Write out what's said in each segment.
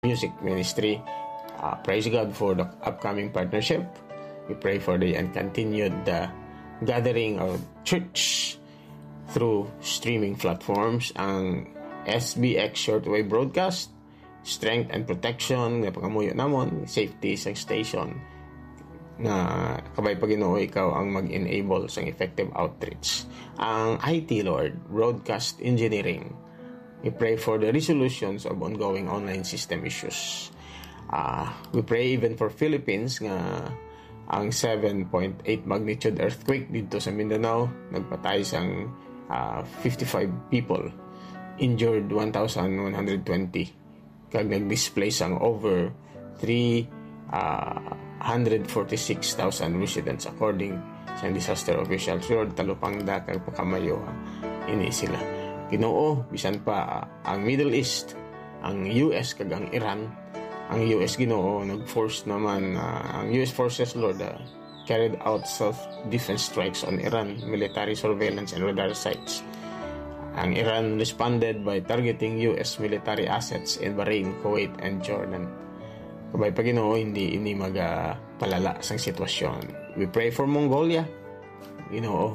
music ministry. Praise God for the upcoming partnership. We pray for the continued gathering of church through streaming platforms. Ang SBX Shortwave Broadcast, strength and protection nga pangamuyo namon, safety sa station na kabay pa Ginoo ikaw ang mag-enable sa effective outreach. Ang IT Lord, broadcast engineering, we pray for the resolutions of ongoing online system issues. We pray even for Philippines nga ang 7.8 magnitude earthquake dito sa Mindanao nagpatay sang 55 people, injured 1,120, kag nag-displace ang over 146,000 residents according sa disaster officials. Lord, talupangda kag pakamayo ini sila. Ginoo, bisan pa ang Middle East, ang US kag ang Iran. Ang US Ginoo nag-force naman ang US forces, Lord, carried out self-defense strikes on Iran military surveillance and radar sites. Ang Iran responded by targeting US military assets in Bahrain, Kuwait, and Jordan. Kabay pa Ginoo, hindi magpalala sa sitwasyon. We pray for Mongolia. Ginoo,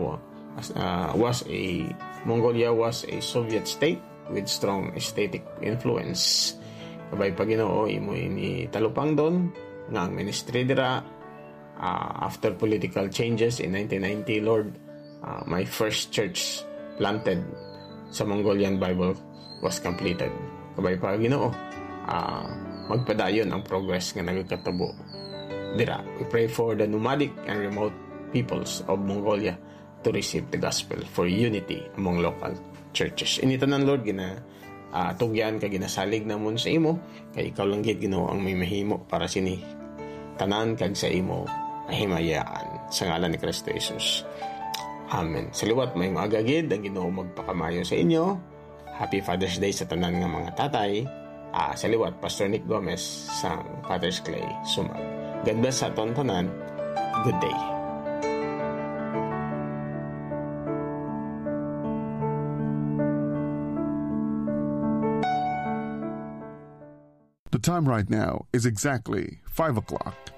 Mongolia was a Soviet state with strong aesthetic influence. Kabay pa Ginoo, imo ini talupang doon nga ang ministry dira after political changes in 1990, Lord. My first church planted sa Mongolian Bible was completed. Kabay pa Ginoo, magpadayon ang progress nga nagkatabo dira. We pray for the nomadic and remote peoples of Mongolia to receive the gospel for unity among local churches. Initanan, Lord, tugyan ka ginasalig namon sa imo, kay ikaw lang gid Ginoo ang may mahimo para sini tanan kag sa imo ahimayaan sa ngalan ni Kristo Jesus. Amen. Saliwat may maagagid ang Ginoo magpakamayo sa inyo. Happy Father's Day sa tanan nga mga tatay. Saliwat Pastor Nick Gomez sang Father's Clay Sumag. God bless sa aton tanan. Good day. The time right now is exactly 5 o'clock.